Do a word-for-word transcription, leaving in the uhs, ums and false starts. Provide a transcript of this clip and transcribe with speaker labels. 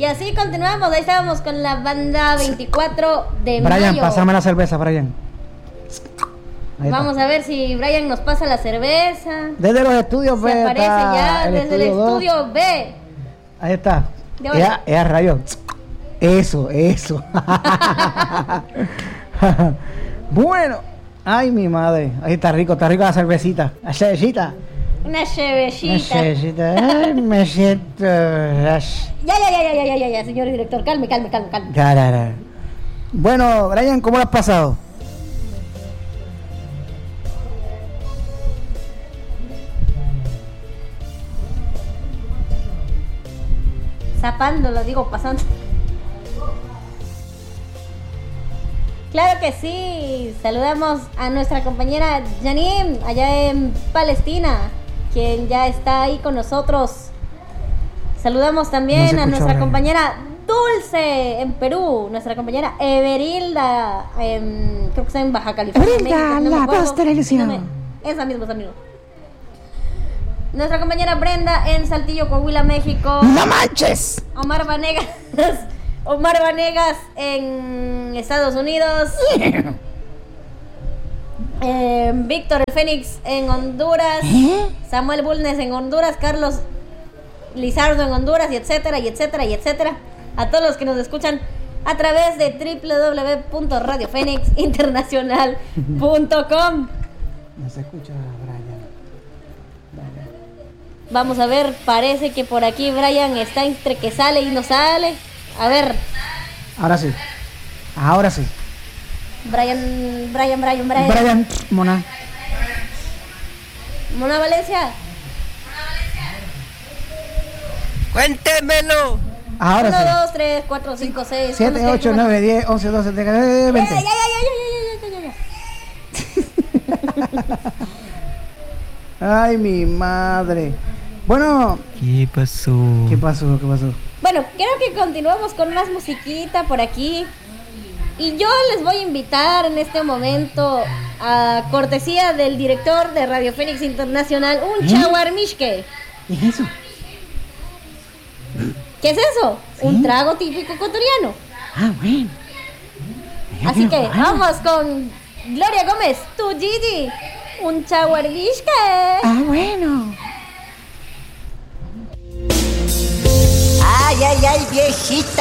Speaker 1: Y así continuamos, ahí estábamos con la banda veinticuatro de
Speaker 2: Brian,
Speaker 1: mayo.
Speaker 2: Brian, pásame la cerveza, Brian. Ahí
Speaker 1: Vamos
Speaker 2: está.
Speaker 1: a ver si Brian nos pasa la cerveza.
Speaker 2: Desde los estudios
Speaker 1: Se
Speaker 2: B.
Speaker 1: aparece
Speaker 2: está
Speaker 1: ya,
Speaker 2: el
Speaker 1: desde el
Speaker 2: estudio dos.
Speaker 1: estudio B.
Speaker 2: Ahí está.
Speaker 1: De hola.
Speaker 2: Es a rayo. Eso, eso. Bueno. Ay, mi madre. Ahí está rico, está rico la cervecita. La cervecita.
Speaker 1: Una
Speaker 2: La
Speaker 1: chevechita.
Speaker 2: cervecita. Ay, me siento. Ya,
Speaker 1: Ya, ya, ya, ya, ya, ya, ya, señor director, calme, calme, calme, calme.
Speaker 2: ya, ya. Bueno, Brian, ¿cómo lo has pasado?
Speaker 1: Zapando, lo digo, pasando. Claro que sí. Saludamos a nuestra compañera Janine, allá en Palestina, quien ya está ahí con nosotros. Saludamos también
Speaker 2: No se
Speaker 1: a
Speaker 2: escucha,
Speaker 1: nuestra
Speaker 2: Brian.
Speaker 1: compañera Dulce en Perú, nuestra compañera Everilda, en, creo que está en Baja California.
Speaker 2: Everilda,
Speaker 1: México, no me
Speaker 2: la
Speaker 1: acuerdo.
Speaker 2: voz de la ilusión.
Speaker 1: No me- esa misma, esa misma. Nuestra compañera Brenda en Saltillo, Coahuila, México.
Speaker 2: ¡No manches!
Speaker 1: Omar Vanegas, Omar Vanegas en Estados Unidos. Eh, Víctor el Fénix en Honduras.
Speaker 2: ¿Eh?
Speaker 1: Samuel Bulnes en Honduras. Carlos Lizardo en Honduras, y etcétera, y etcétera, y etcétera. A todos los que nos escuchan a través de doble u doble u doble u punto radio fénix internacional punto com.
Speaker 2: No se escucha, Brian.
Speaker 1: Vamos a ver, parece que por aquí Brian está entre que sale y no sale. A ver,
Speaker 2: Ahora sí. Ahora sí.
Speaker 1: Brian, Brian, Brian, Brian.
Speaker 2: Brian, Mona.
Speaker 1: Mona Valencia.
Speaker 3: Cuéntemelo.
Speaker 2: Ahora
Speaker 1: uno,
Speaker 2: sí.
Speaker 1: dos, tres, cuatro, cinco, seis.
Speaker 2: siete, ocho, nueve, diez, once, doce, trece,
Speaker 1: Ya, ya,
Speaker 2: veinte.
Speaker 1: ya, ya, ya, ya, ya, ya, ya.
Speaker 2: Ay, mi madre. Bueno,
Speaker 3: ¿Qué pasó?
Speaker 2: ¿qué pasó? ¿Qué pasó?
Speaker 1: Bueno, creo que continuamos con más musiquita por aquí. Y yo les voy a invitar en este momento a cortesía del director de Radio Fénix Internacional, un
Speaker 2: ¿Eh?
Speaker 1: chaguarmishke.
Speaker 2: ¿Qué es eso?
Speaker 1: ¿Qué es eso?
Speaker 2: ¿Sí?
Speaker 1: Un trago típico ecuatoriano.
Speaker 2: Ah, bueno.
Speaker 1: Así que
Speaker 2: Ah,
Speaker 1: vamos con Gloria Gómez, tu Gigi, un chaguarmishke.
Speaker 2: Ah, bueno.
Speaker 4: Ay, ay, ay, viejita.